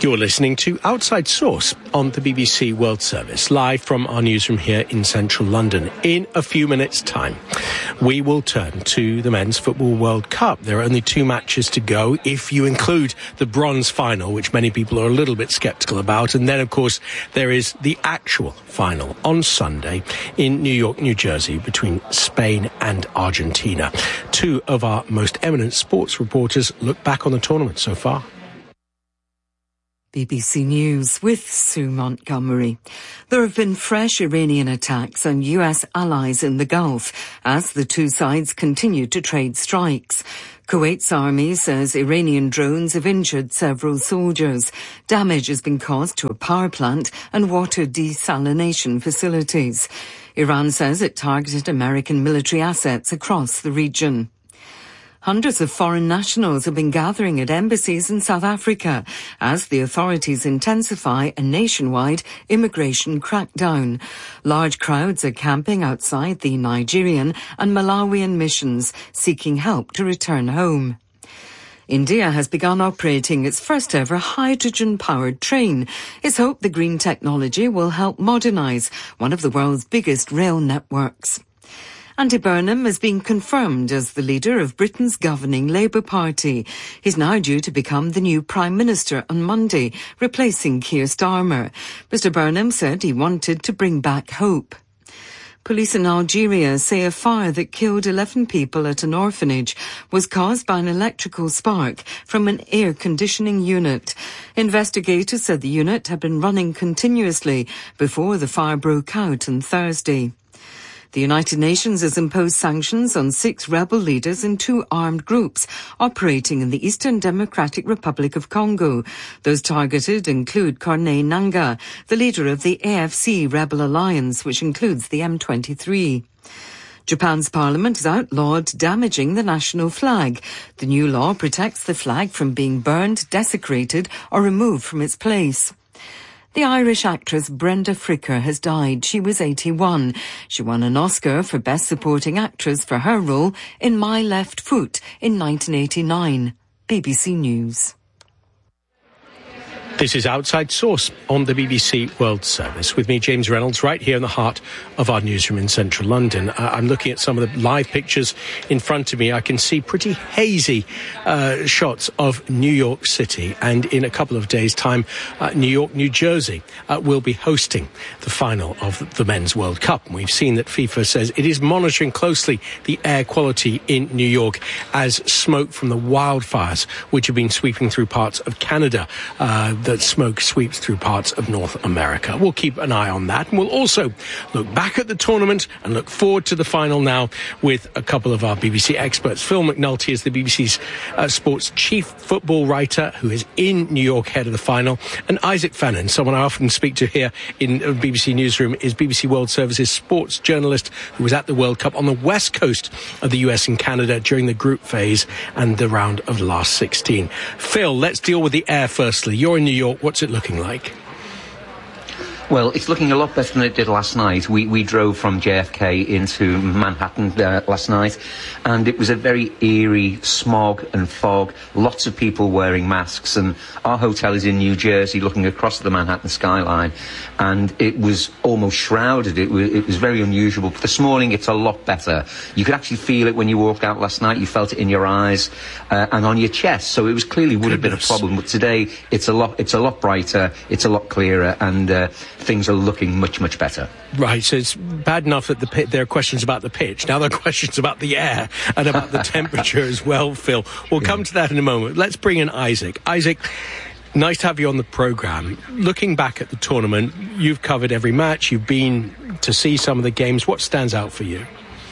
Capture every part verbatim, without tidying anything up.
You're listening to Outside Source on the B B C World Service, live from our newsroom here in central London. In a few minutes' time, we will turn to the Men's Football World Cup. There are only two matches to go, if you include the bronze final, which many people are a little bit sceptical about. And then, of course, there is the actual final on Sunday in New York, New Jersey, between Spain and Argentina. Two of our most eminent sports reporters look back on the tournament so far. B B C News with Sue Montgomery. There have been fresh Iranian attacks on U S allies in the Gulf as the two sides continue to trade strikes. Kuwait's army says Iranian drones have injured several soldiers. Damage has been caused to a power plant and water desalination facilities. Iran says it targeted American military assets across the region. Hundreds of foreign nationals have been gathering at embassies in South Africa as the authorities intensify a nationwide immigration crackdown. Large crowds are camping outside the Nigerian and Malawian missions, seeking help to return home. India has begun operating its first ever hydrogen-powered train. It's hoped the green technology will help modernise one of the world's biggest rail networks. Andy Burnham has been confirmed as the leader of Britain's governing Labour Party. He's now due to become the new Prime Minister on Monday, replacing Keir Starmer. Mr Burnham said he wanted to bring back hope. Police in Algeria say a fire that killed eleven people at an orphanage was caused by an electrical spark from an air conditioning unit. Investigators said the unit had been running continuously before the fire broke out on Thursday. The United Nations has imposed sanctions on six rebel leaders in two armed groups operating in the Eastern Democratic Republic of Congo. Those targeted include Corneille Nangaa, the leader of the A F C Rebel Alliance, which includes the M twenty-three. Japan's parliament has outlawed damaging the national flag. The new law protects the flag from being burned, desecrated or removed from its place. The Irish actress Brenda Fricker has died. She was eighty-one. She won an Oscar for Best Supporting Actress for her role in My Left Foot in nineteen eighty-nine. B B C News. This is Outside Source on the B B C World Service with me, James Reynolds, right here in the heart of our newsroom in central London. Uh, I'm looking at some of the live pictures in front of me. I can see pretty hazy uh, shots of New York City, and in a couple of days' time, uh, New York, New Jersey uh, will be hosting the final of the Men's World Cup. And we've seen that FIFA says it is monitoring closely the air quality in New York as smoke from the wildfires, which have been sweeping through parts of Canada, uh, that smoke sweeps through parts of North America. We'll keep an eye on that, and we'll also look back at the tournament and look forward to the final now with a couple of our B B C experts. Phil McNulty is the B B C's uh, sports chief football writer who is in New York ahead of the final, and Isaac Fannin, someone I often speak to here in uh, B B C Newsroom, is B B C World Service's sports journalist who was at the World Cup on the west coast of the U S and Canada during the group phase and the round of last sixteen. Phil, let's deal with the air firstly. You're in New York. What's it looking like? Well, it's looking a lot better than it did last night. We we drove from J F K into Manhattan uh, last night, and it was a very eerie smog and fog, lots of people wearing masks, and our hotel is in New Jersey looking across the Manhattan skyline, and it was almost shrouded. It was, it was very unusual. But this morning it's a lot better. You could actually feel it when you walked out last night. You felt it in your eyes uh, and on your chest, so it was clearly would have been a problem. But today it's a lot, it's a lot brighter, it's a lot clearer, and uh, things are looking much, much better. Right, so it's bad enough that the pit, there are questions about the pitch. Now there are questions about the air and about the temperature as well, Phil. We'll come to that in a moment. Let's bring in Isaac. Isaac, nice to have you on the programme. Looking back at the tournament, you've covered every match. You've been to see some of the games. What stands out for you?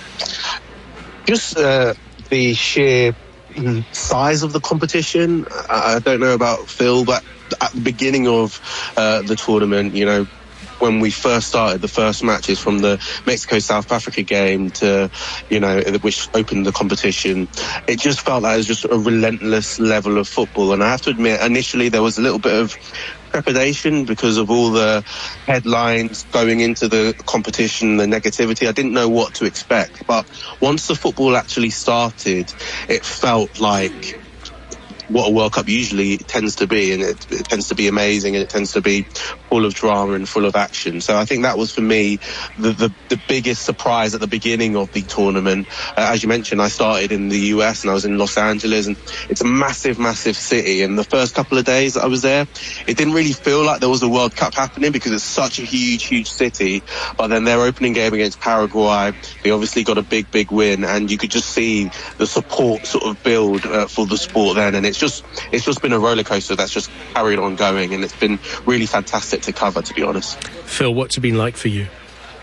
Just uh, the sheer size of the competition. I don't know about Phil, but at the beginning of uh, the tournament, you know, when we first started the first matches from the Mexico-South Africa game to, you know, which opened the competition, it just felt like it was just a relentless level of football. And I have to admit, initially there was a little bit of trepidation because of all the headlines going into the competition, the negativity. I didn't know what to expect. But once the football actually started, it felt like what a World Cup usually tends to be, and it, it tends to be amazing, and it tends to be full of drama and full of action. So I think that was for me the the, the biggest surprise at the beginning of the tournament. Uh, as you mentioned, I started in the U S and I was in Los Angeles, and it's a massive, massive city. And the first couple of days that I was there, it didn't really feel like there was a World Cup happening because it's such a huge, huge city. But then their opening game against Paraguay, they obviously got a big, big win, and you could just see the support sort of build uh, for the sport then. And it's just, it's just been a roller coaster that's just carried on going, and it's been really fantastic to cover, to be honest. Phil, what's it been like for you?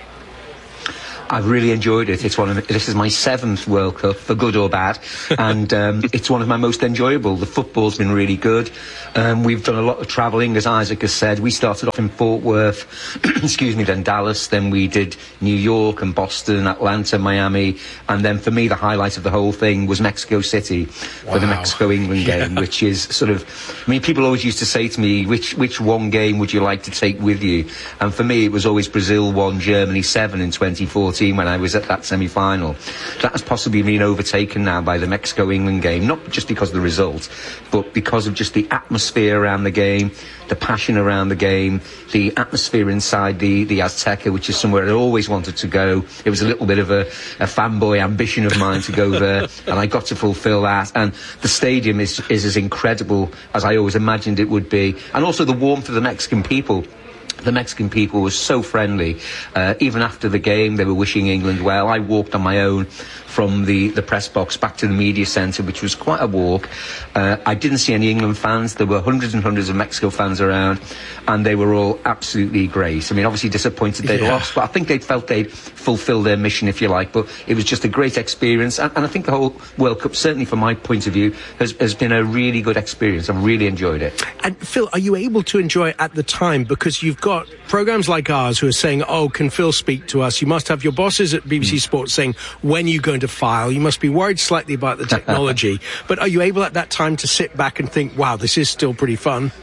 I've really enjoyed it. It's one of this is my seventh World Cup, for good or bad, and um, it's one of my most enjoyable. The football's been really good. Um, we've done a lot of travelling, as Isaac has said. We started off in Fort Worth, excuse me, then Dallas, then we did New York and Boston, Atlanta, Miami, and then for me the highlight of the whole thing was Mexico City wow. for the Mexico-England game, yeah. which is sort of, I mean, people always used to say to me, which which one game would you like to take with you? And for me it was always Brazil one, Germany seven in twenty fourteen. When I was at that semi-final. That has possibly been overtaken now by the Mexico-England game, not just because of the result, but because of just the atmosphere around the game, the passion around the game, the atmosphere inside the, the Azteca, which is somewhere I always wanted to go. It was a little bit of a, a fanboy ambition of mine to go there, and I got to fulfil that. And the stadium is, is as incredible as I always imagined it would be. And also the warmth of the Mexican people. The Mexican people were so friendly. Uh, even after the game, they were wishing England well. I walked on my own from the, the press box back to the media centre, which was quite a walk. Uh, I didn't see any England fans. There were hundreds and hundreds of Mexico fans around, and they were all absolutely great. I mean, obviously disappointed they'd yeah. lost, but I think they felt they'd fulfilled their mission, if you like. But it was just a great experience, and, and I think the whole World Cup, certainly from my point of view, has, has been a really good experience. I've really enjoyed it. And Phil, are you able to enjoy it at the time? Because you've got programmes like ours who are saying, oh, can Phil speak to us? You must have your bosses at B B C mm. Sports saying, when are you going to file? You must be worried slightly about the technology. But are you able at that time to sit back and think, wow, this is still pretty fun?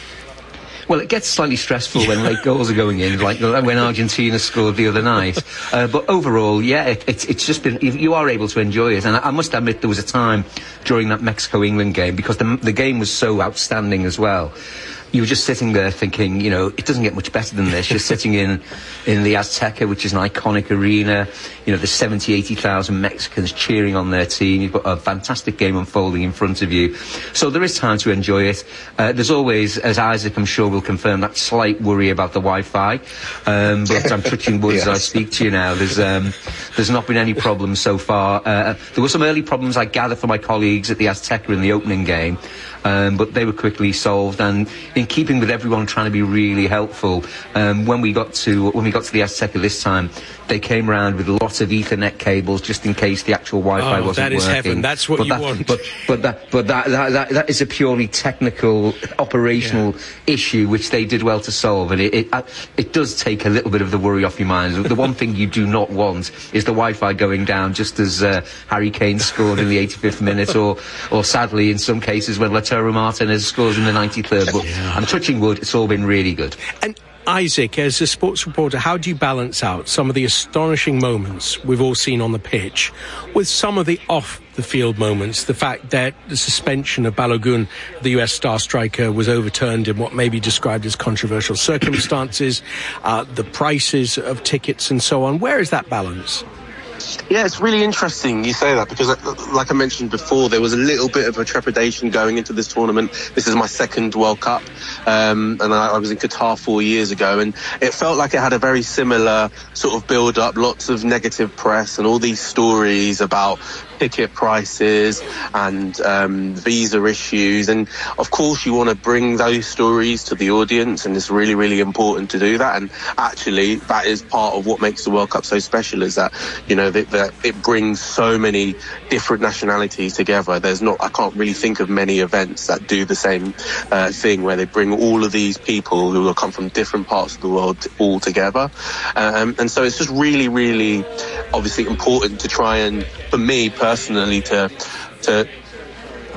Well, it gets slightly stressful when late goals are going in, like when Argentina scored the other night. Uh, but overall, yeah, it, it's it's just been, you are able to enjoy it. And I, I must admit, there was a time during that Mexico-England game, because the, the game was so outstanding as well. You were just sitting there thinking, you know, it doesn't get much better than this. You're sitting in, in the Azteca, which is an iconic arena. You know, there's seventy, eighty thousand Mexicans cheering on their team. You've got a fantastic game unfolding in front of you. So there is time to enjoy it. Uh, there's always, as Isaac, I'm sure, will confirm, that slight worry about the Wi-Fi. Um, but I'm touching wood yes. as I speak to you now. There's, um, there's not been any problems so far. Uh, there were some early problems, I gather, for my colleagues at the Azteca in the opening game. Um, but they were quickly solved, and in keeping with everyone trying to be really helpful, um, when we got to when we got to the Azteca this time, they came around with lots of Ethernet cables just in case the actual Wi-Fi oh, wasn't that is working. Heaven. That's what but you that, want. But but that but that that, that, that is a purely technical, operational yeah. issue which they did well to solve, and it it, uh, it does take a little bit of the worry off your mind. The one thing you do not want is the Wi-Fi going down just as uh, Harry Kane scored in the eighty-fifth minute, or or sadly in some cases when Lautaro Martinez scores in the ninety-third. But yeah. I'm touching wood, it's all been really good. And Isaac, as a sports reporter, how do you balance out some of the astonishing moments we've all seen on the pitch with some of the off-the-field moments? The fact that the suspension of Balogun, the U S star striker, was overturned in what may be described as controversial circumstances, uh, the prices of tickets and so on. Where is that balance? Yeah, it's really interesting you say that, because like I mentioned before, there was a little bit of a trepidation going into this tournament. This is my second World Cup, um, and I, I was in Qatar four years ago, and it felt like it had a very similar sort of build-up, lots of negative press and all these stories about ticket prices and um, visa issues. And of course you want to bring those stories to the audience, and it's really, really important to do that. And actually that is part of what makes the World Cup so special, is that, you know, that, that it brings so many different nationalities together. There's not, I can't really think of many events that do the same uh, thing, where they bring all of these people who will come from different parts of the world all together. Um, and so it's just really, really obviously important to try and, for me personally, to to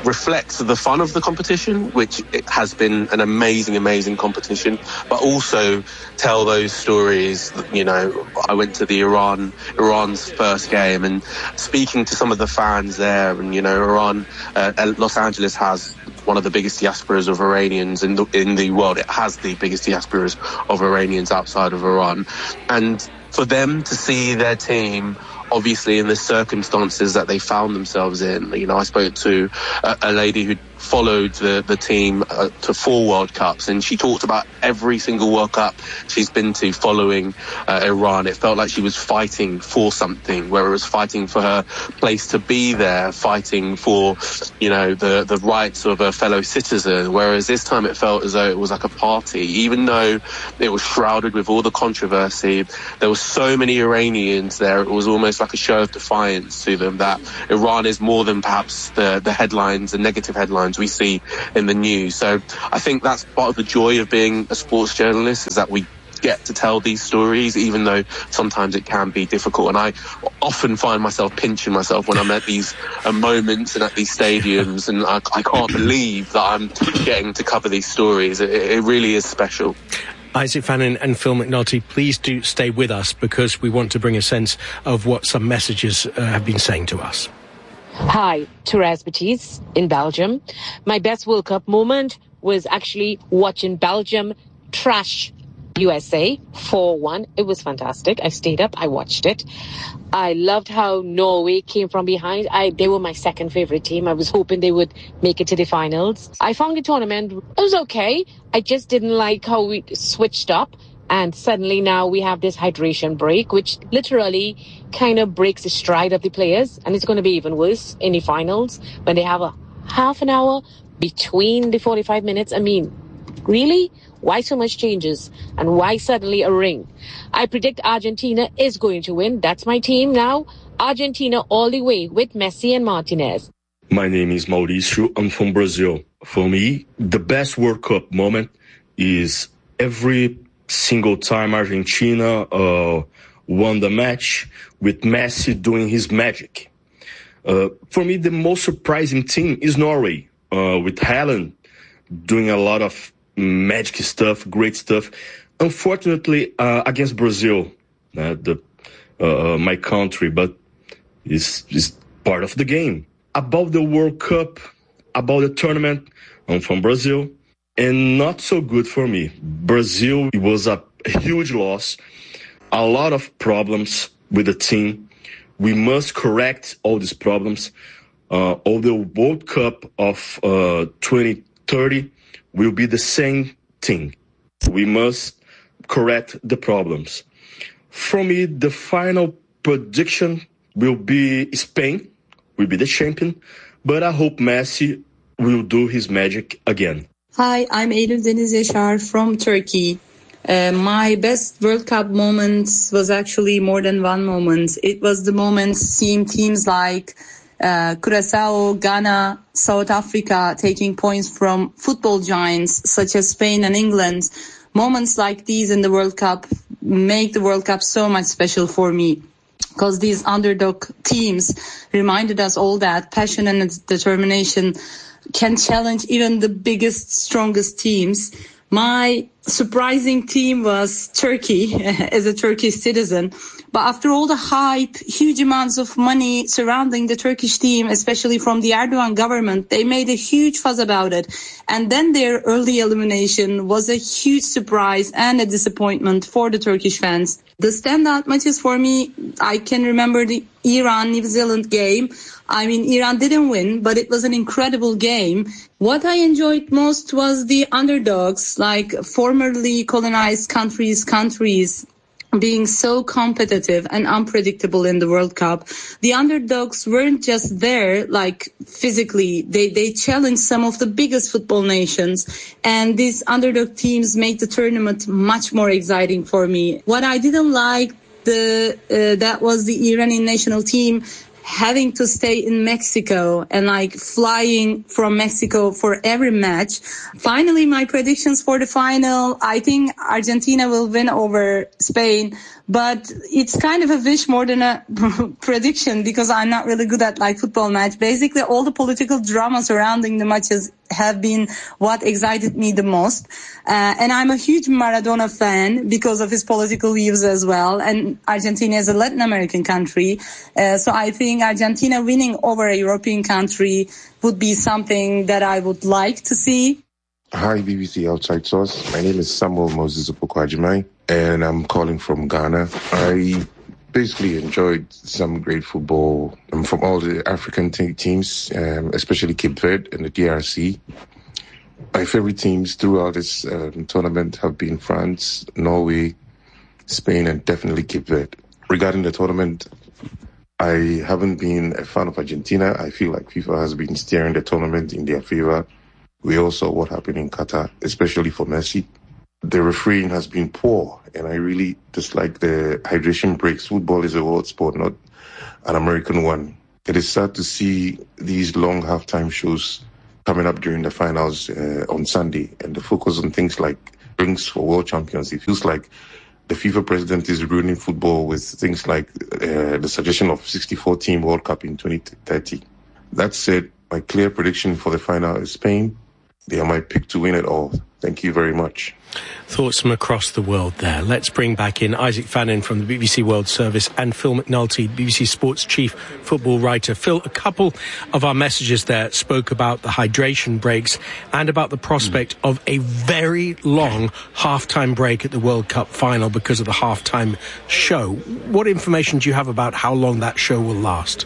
reflect the fun of the competition, which it has been an amazing, amazing competition, but also tell those stories. You know, I went to the Iran, Iran's first game, and speaking to some of the fans there, and, you know, Iran, uh, Los Angeles has one of the biggest diasporas of Iranians in the, in the world. It has the biggest diasporas of Iranians outside of Iran. And for them to see their team, obviously in the circumstances that they found themselves in, you know, I spoke to a, a lady who followed the, the team uh, to four World Cups, and she talked about every single World Cup she's been to following uh, Iran. It felt like she was fighting for something, where it was fighting for her place to be there, fighting for, you know, the, the rights of a fellow citizen, whereas this time it felt as though it was like a party. Even though it was shrouded with all the controversy, there were so many Iranians there, it was almost like a show of defiance to them that Iran is more than perhaps the, the headlines, the negative headlines we see in the news. So I think that's part of the joy of being a sports journalist, is that we get to tell these stories, even though sometimes it can be difficult. And I often find myself pinching myself when I'm at these uh, moments and at these stadiums, and I, I can't believe that I'm getting to cover these stories. It, it really is special. Isaac Fannin and Phil McNulty, please do stay with us, because we want to bring a sense of what some messages uh, have been saying to us. Hi, Therese Batiste in Belgium. My best World Cup moment was actually watching Belgium trash U S A four one. It was fantastic. I stayed up, I watched it. I loved how Norway came from behind. I They were my second favorite team. I was hoping they would make it to the finals. I found the tournament, it was okay. I just didn't like how we switched up. And suddenly now we have this hydration break, which literally kind of breaks the stride of the players. And it's going to be even worse in the finals when they have a half an hour between the forty-five minutes. I mean, really? Why so much changes? And why suddenly a ring? I predict Argentina is going to win. That's my team now. Argentina all the way with Messi and Martinez. My name is Mauricio. I'm from Brazil. For me, the best World Cup moment is every single time Argentina uh, won the match with Messi doing his magic. Uh, for me, the most surprising team is Norway, uh, with Haaland doing a lot of magic stuff, great stuff. Unfortunately, uh, against Brazil, uh, the uh, my country, but it's, it's part of the game. About the World Cup, about the tournament, I'm from Brazil. And not so good for me. Brazil was a huge loss, a lot of problems with the team. We must correct all these problems. Uh, all the World Cup of uh, twenty thirty will be the same thing. We must correct the problems. For me, the final prediction will be Spain, will be the champion, but I hope Messi will do his magic again. Hi, I'm Eylül Deniz Yaşar from Turkey. Uh, my best World Cup moments was actually more than one moment. It was the moment seeing teams like uh, Curaçao, Ghana, South Africa taking points from football giants such as Spain and England. Moments like these in the World Cup make the World Cup so much special for me, because these underdog teams reminded us all that passion and determination can challenge even the biggest, strongest teams. My surprising team was Turkey as a Turkish citizen. But after all the hype, huge amounts of money surrounding the Turkish team, especially from the Erdogan government, they made a huge fuss about it. And then their early elimination was a huge surprise and a disappointment for the Turkish fans. The standout matches for me, I can remember the Iran-New Zealand game. I mean, Iran didn't win, but it was an incredible game. What I enjoyed most was the underdogs, like formerly colonized countries, countries being so competitive and unpredictable in the World Cup. The underdogs weren't just there, like physically. They, they challenged some of the biggest football nations. And these underdog teams made the tournament much more exciting for me. What I didn't like, the uh, that was the Iranian national team having to stay in Mexico and like flying from Mexico for every match. Finally, my predictions for the final, I think Argentina will win over Spain, but it's kind of a wish more than a prediction because I'm not really good at like football match. Basically, all the political drama surrounding the matches have been what excited me the most. Uh, and I'm a huge Maradona fan because of his political views as well. And Argentina is a Latin American country. Uh, so I think Argentina winning over a European country would be something that I would like to see. Hi, B B C Outside Source. My name is Samuel Moses Opokwajimai, and I'm calling from Ghana. I basically enjoyed some great football um, from all the African te- teams, um, especially Cape Verde and the D R C. My favorite teams throughout this um, tournament have been France, Norway, Spain, and definitely Cape Verde. Regarding the tournament, I haven't been a fan of Argentina. I feel like FIFA has been steering the tournament in their favor. We all saw what happened in Qatar, especially for Messi. The refereeing has been poor, and I really dislike the hydration breaks. Football is a world sport, not an American one. It is sad to see these long halftime shows coming up during the finals uh, on Sunday, and the focus on things like drinks for world champions. It feels like the FIFA president is ruining football with things like uh, the suggestion of sixty-four team World Cup in twenty thirty. That said, my clear prediction for the final is Spain. They are my pick to win it all. Thank you very much. Thoughts from across the world there. Let's bring back in Isaac Fannin from the B B C World Service and Phil McNulty, B B C Sports chief football writer. Phil, a couple of our messages there spoke about the hydration breaks and about the prospect mm. of a very long halftime break at the World Cup final because of the halftime show. What information do you have about how long that show will last?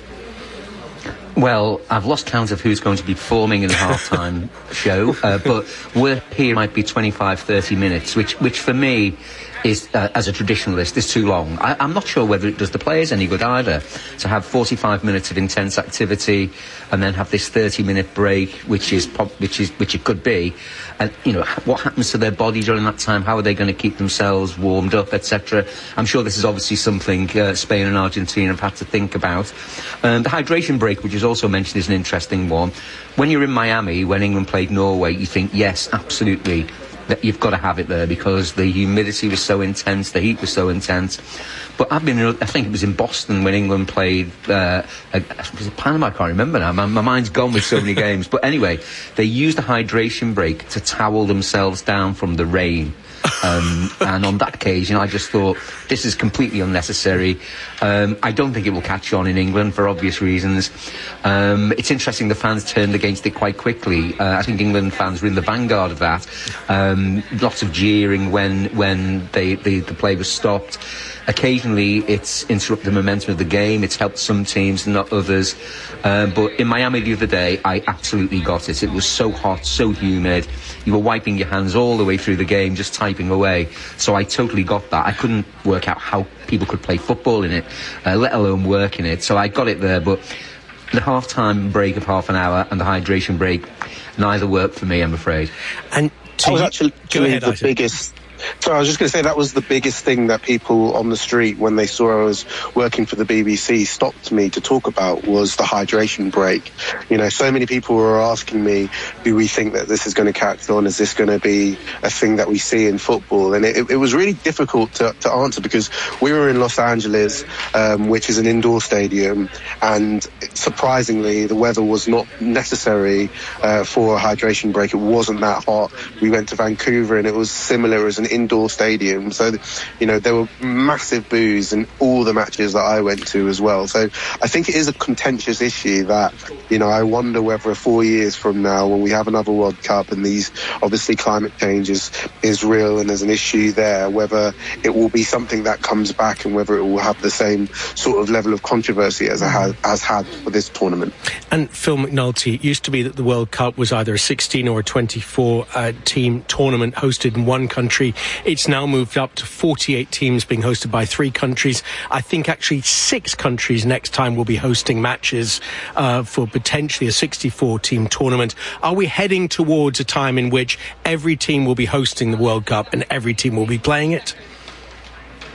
Well, I've lost count of who's going to be performing in the halftime show, uh, but work here might be twenty-five, thirty minutes, which, which for me is, uh, as a traditionalist, is too long. I, I'm not sure whether it does the players any good either, to have forty-five minutes of intense activity and then have this thirty-minute break, which is, which is, which it could be. And, you know, what happens to their body during that time? How are they going to keep themselves warmed up, et cetera? I'm sure this is obviously something uh, Spain and Argentina have had to think about. Um, the hydration break, which is also mentioned, is an interesting one. When you're in Miami, when England played Norway, you think, yes, absolutely, that you've got to have it there because the humidity was so intense, the heat was so intense. But I've been, I think it was in Boston when England played, uh, was it Panama? I can't remember now. My, my mind's gone with so many games. But anyway, they used a hydration break to towel themselves down from the rain. Um, and on that occasion, I just thought, this is completely unnecessary. Um, I don't think it will catch on in England for obvious reasons. Um, it's interesting the fans turned against it quite quickly. Uh, I think England fans were in the vanguard of that. Um, lots of jeering when when they, they, the play was stopped. Occasionally, it's interrupted the momentum of the game. It's helped some teams, not others. Um, but in Miami the other day, I absolutely got it. It was so hot, so humid. You were wiping your hands all the way through the game, just typing away. So I totally got that. I couldn't work out how people could play football in it, uh, let alone work in it. So I got it there. But the half-time break of half an hour and the hydration break, neither worked for me, I'm afraid. And I was actually ahead, the Isaac. biggest... So I was just going to say that was the biggest thing that people on the street, when they saw I was working for the B B C, stopped me to talk about was the hydration break. You know, so many people were asking me, do we think that this is going to catch on? Is this going to be a thing that we see in football? And it, it was really difficult to, to answer because we were in Los Angeles, um, which is an indoor stadium, and surprisingly, the weather was not necessary uh, for a hydration break. It wasn't that hot. We went to Vancouver and it was similar as an indoor stadium, so you know there were massive boos in all the matches that I went to as well. So I think it is a contentious issue that, you know, I wonder whether four years from now, when we have another World Cup and these obviously climate change is, is real and there's an issue there, whether it will be something that comes back and whether it will have the same sort of level of controversy as it has, has had for this tournament. And Phil McNulty, it used to be that the World Cup was either a sixteen or a twenty-four uh, team tournament hosted in one country. It's now moved up to forty-eight teams being hosted by three countries. I think actually six countries next time will be hosting matches uh, for potentially a sixty-four team tournament. Are we heading towards a time in which every team will be hosting the World Cup and every team will be playing it?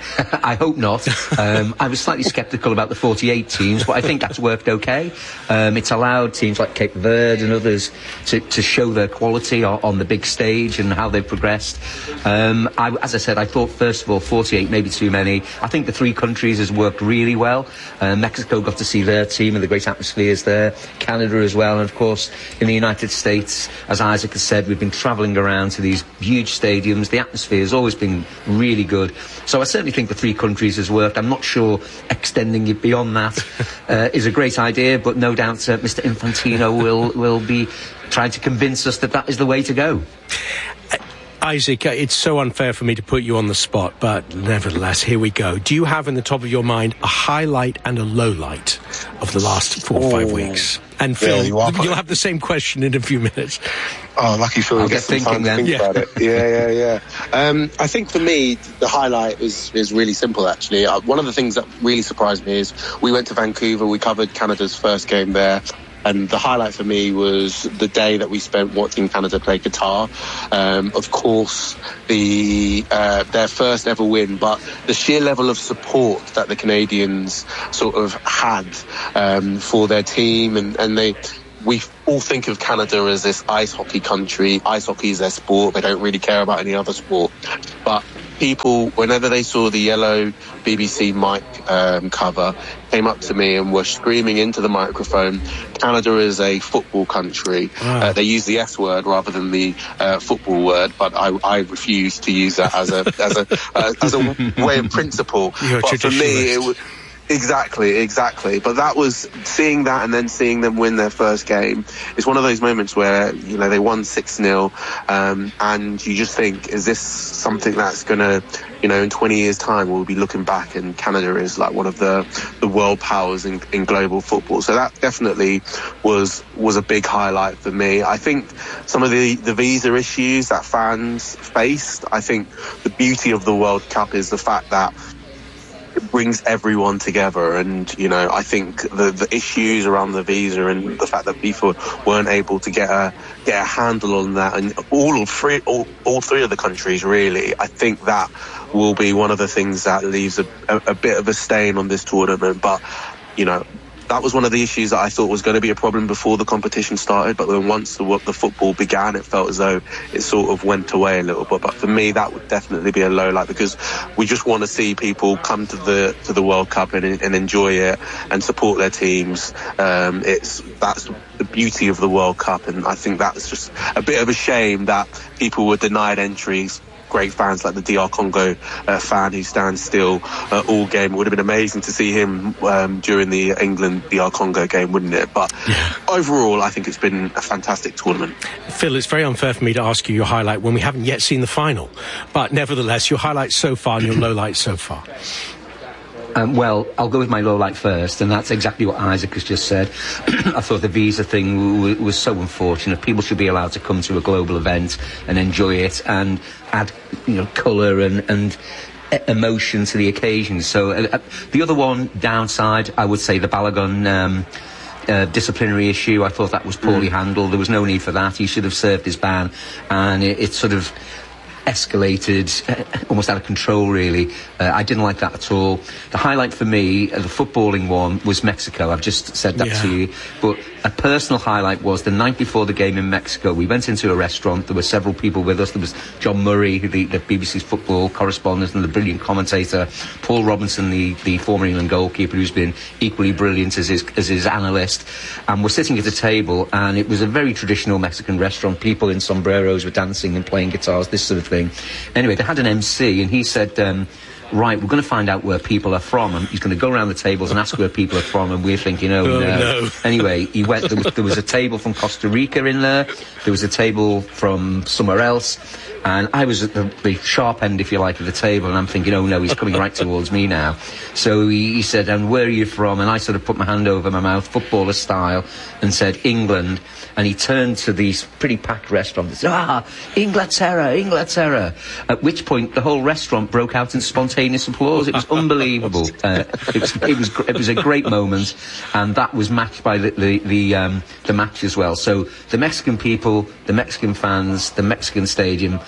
I hope not. Um, I was slightly sceptical about the forty-eight teams, but I think that's worked okay. Um, it's allowed teams like Cape Verde and others to, to show their quality on, on the big stage and how they've progressed. Um, I, as I said, I thought, first of all, forty-eight maybe too many. I think the three countries has worked really well. Uh, Mexico got to see their team and the great atmospheres there. Canada as well. And, of course, in the United States, as Isaac has said, we've been travelling around to these huge stadiums. The atmosphere has always been really good. So I certainly think the three countries has worked. I'm not sure extending it beyond that uh, is a great idea, but no doubt uh, Mister Infantino will, will be trying to convince us that that is the way to go. Isaac, it's so unfair for me to put you on the spot, but nevertheless, here we go. Do you have in the top of your mind a highlight and a low light of the last four or five oh, weeks? And Phil, yeah, you you'll have the same question in a few minutes. Oh, lucky Phil, get some time to think yeah. about it. Yeah, yeah, yeah. Um, I think for me, the highlight is, is really simple, actually. Uh, one of the things that really surprised me is we went to Vancouver, we covered Canada's first game there. And the highlight for me was the day that we spent watching Canada play Qatar. Um, of course, the uh, their first ever win, but the sheer level of support that the Canadians sort of had um, for their team, and, and they. We all think of Canada as this ice hockey country. Ice hockey is their sport. They don't really care about any other sport. But people, whenever they saw the yellow B B C mic um, cover, came up to me and were screaming into the microphone, Canada is a football country. Wow. Uh, they use the S word rather than the uh, football word, but I, I refuse to use that as a as a uh, as a way of principle. You're but for me, it was. Exactly, exactly. But that was seeing that and then seeing them win their first game. It's one of those moments where, you know, they won six nil um, and you just think, is this something that's going to, you know, in twenty years' time, we'll be looking back and Canada is like one of the, the world powers in, in global football. So that definitely was was a big highlight for me. I think some of the, the visa issues that fans faced, I think the beauty of the World Cup is the fact that it brings everyone together, and you know, I think the the issues around the visa and the fact that people weren't able to get a get a handle on that, and all three all, all three of the countries really, I think that will be one of the things that leaves a, a, a bit of a stain on this tournament. But you know, that was one of the issues that I thought was going to be a problem before the competition started, but then once the, the football began, it felt as though it sort of went away a little bit. But for me, that would definitely be a low light, because we just want to see people come to the to the World Cup and, and enjoy it and support their teams. Um, it's that's the beauty of the World Cup, and I think that's just a bit of a shame that people were denied entries. Great fans like the D R Congo uh, fan who stands still uh, all game. It would have been amazing to see him um, during the England D R Congo game, wouldn't it? But yeah. Overall, I think it's been a fantastic tournament. Phil, it's very unfair for me to ask you your highlight when we haven't yet seen the final. But nevertheless, your highlight so far and your low light so far. Um, well, I'll go with my low light first, and that's exactly what Isaac has just said. I thought the visa thing w- w- was so unfortunate. People should be allowed to come to a global event and enjoy it and add, you know, colour and, and emotion to the occasion. So uh, the other one, downside, I would say the Balogun um, uh, disciplinary issue. I thought that was poorly mm. handled. There was no need for that. He should have served his ban, and it, it sort of escalated uh, almost out of control, really. Uh, I didn't like that at all. The highlight for me, uh, the footballing one, was Mexico. I've just said that yeah. to you. But a personal highlight was the night before the game in Mexico. We went into a restaurant. There were several people with us. There was John Murray, the, the B B C's football correspondent and the brilliant commentator. Paul Robinson, the, the former England goalkeeper, who's been equally brilliant as his, as his analyst. And we're sitting at a table, and it was a very traditional Mexican restaurant. People in sombreros were dancing and playing guitars, this sort of thing. Anyway, they had an M C, and he said, um, right, we're going to find out where people are from, and he's going to go around the tables and ask where people are from, and we're thinking, oh, oh no. no. Anyway, he went, there was, there was a table from Costa Rica in there, there was a table from somewhere else, and I was at the, the sharp end, if you like, of the table, and I'm thinking, oh no, he's coming right towards me now. So he, he said, and where are you from? And I sort of put my hand over my mouth, footballer style, and said, England. And he turned to these pretty packed restaurants and said, ah, Inglaterra, Inglaterra. At which point the whole restaurant broke out in spontaneous applause. It was unbelievable. Uh, it was it was it was a great moment, and that was matched by the the the, um, the match as well. So the Mexican people, the Mexican fans, the Mexican stadium,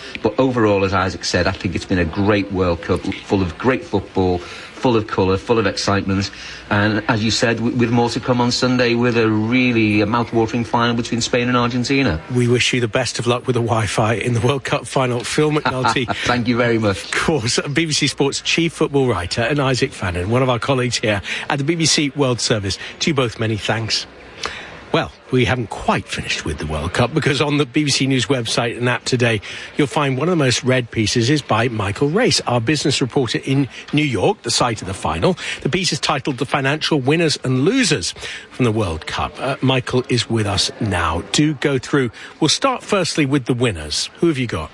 But overall, as Isaac said, I think it's been a great World Cup, full of great football, full of colour, full of excitement, and as you said, with more to come on Sunday with a really a mouth-watering final between Spain and Argentina. We wish you the best of luck with the Wi-Fi in the World Cup final. Phil McNulty. Thank you very much. Of course, B B C Sports chief football writer, and Isaac Fannin, one of our colleagues here at the B B C World Service. To you both, many thanks. Well, we haven't quite finished with the World Cup, because on the B B C News website and app today, you'll find one of the most read pieces is by Michael Race, our business reporter in New York, the site of the final. The piece is titled The Financial Winners and Losers from the World Cup. Uh, Michael is with us now. Do go through. We'll start firstly with the winners. Who have you got?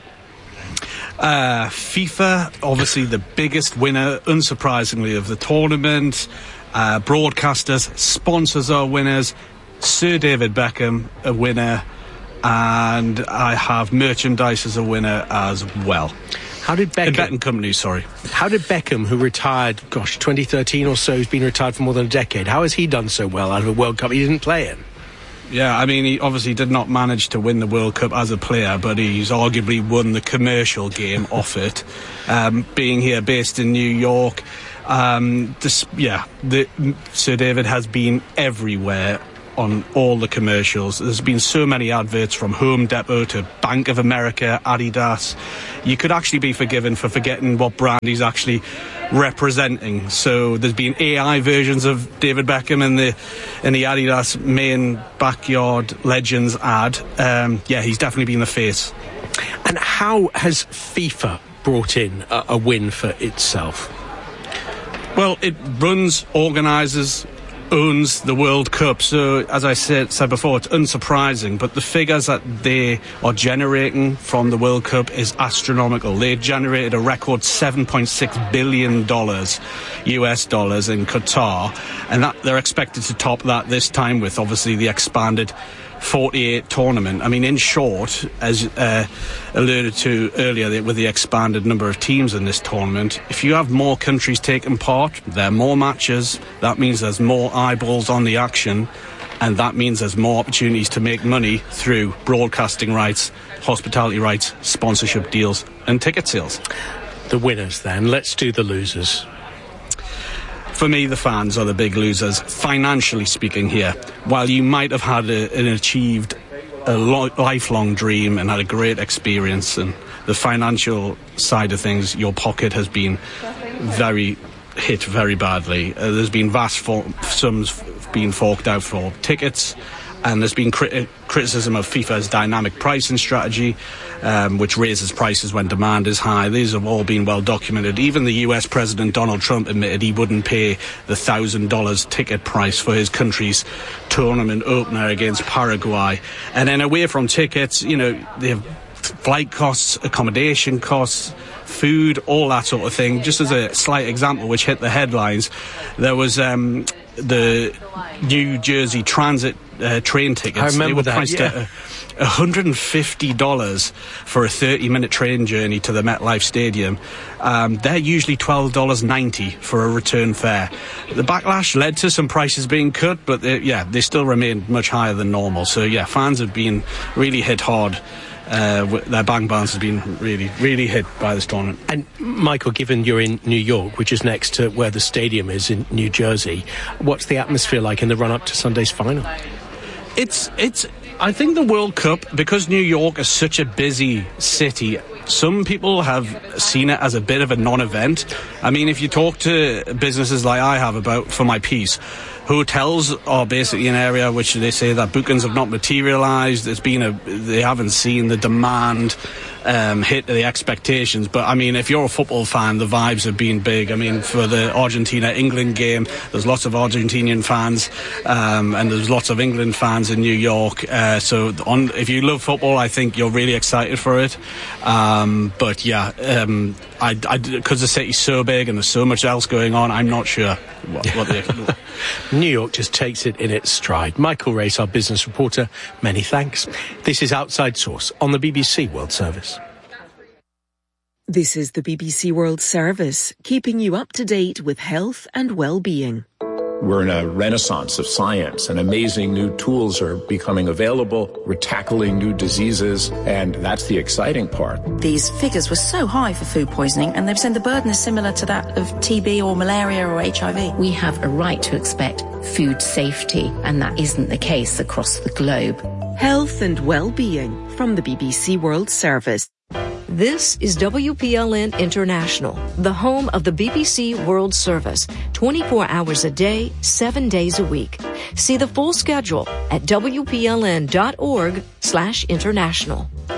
Uh, FIFA, obviously the biggest winner, unsurprisingly, of the tournament. Uh, broadcasters, sponsors are winners. Sir David Beckham, a winner, and I have merchandise as a winner as well. How did Beckham... A betting company, sorry. How did Beckham, who retired, gosh, twenty thirteen or so, he's been retired for more than a decade, how has he done so well out of a World Cup he didn't play in? Yeah, I mean, he obviously did not manage to win the World Cup as a player, but he's arguably won the commercial game off it. Um, being here, based in New York, um, this, yeah, the, Sir David has been everywhere on all the commercials. There's been so many adverts, from Home Depot to Bank of America, Adidas. You could actually be forgiven for forgetting what brand he's actually representing. So there's been A I versions of David Beckham in the in the Adidas main Backyard Legends ad. Um, yeah, he's definitely been the face. And how has FIFA brought in a, a win for itself? Well, it runs, organises, owns the World Cup, so as I said, said before, it's unsurprising, but the figures that they are generating from the World Cup is astronomical. They generated a record seven point six billion dollars U S dollars in Qatar, and that they're expected to top that this time with obviously the expanded forty-eight tournament. I mean, in short, as uh, alluded to earlier with the expanded number of teams in this tournament, if you have more countries taking part, there are more matches, that means there's more eyeballs on the action, and that means there's more opportunities to make money through broadcasting rights, hospitality rights, sponsorship deals and ticket sales. The winners then. Let's do the losers. For me, the fans are the big losers, financially speaking here. While you might have had a, an achieved a lo- lifelong dream and had a great experience, and the financial side of things, your pocket has been very hit very badly. Uh, there's been vast for- sums being forked out for tickets, and there's been crit- criticism of FIFA's dynamic pricing strategy, um, which raises prices when demand is high. These have all been well documented. Even the U S President Donald Trump admitted he wouldn't pay the one thousand dollars ticket price for his country's tournament opener against Paraguay. And then away from tickets, you know, they have flight costs, accommodation costs, food, all that sort of thing. Just as a slight example which hit the headlines, there was um, the New Jersey Transit uh, train tickets. I remember they were that, priced yeah. at uh, one hundred fifty dollars for a thirty minute train journey to the MetLife Stadium. Um, they're usually twelve dollars ninety for a return fare. The backlash led to some prices being cut, but they, yeah, they still remain much higher than normal. So yeah, fans have been really hit hard. Uh, their bank balance has been really, really hit by this tournament. And Michael, given you're in New York, which is next to where the stadium is in New Jersey, what's the atmosphere like in the run-up to Sunday's final? It's, it's, I think the World Cup, because New York is such a busy city, some people have seen it as a bit of a non-event. I mean, if you talk to businesses like I have about for my piece, hotels are basically an area which they say that bookings have not materialised. There's been a, they haven't seen the demand um, hit the expectations. But I mean, if you're a football fan, the vibes have been big. I mean, for the Argentina-England game, there's lots of Argentinian fans, um, and there's lots of England fans in New York. Uh, so on, if you love football, I think you're really excited for it. Um, but yeah, um, I, I, because the city's so big and there's so much else going on, I'm not sure what, what the New York just takes it in its stride. Michael Race, our business reporter, many thanks. This is Outside Source on the B B C World Service. This is the B B C World Service, keeping you up to date with health and well-being. We're in a renaissance of science, and amazing new tools are becoming available. We're tackling new diseases, and that's the exciting part. These figures were so high for food poisoning, and they've said the burden is similar to that of T B or malaria or H I V. We have a right to expect food safety, and that isn't the case across the globe. Health and well-being from the B B C World Service. This is W P L N International, the home of the B B C World Service, twenty-four hours a day, seven days a week. See the full schedule at W P L N dot org slash international.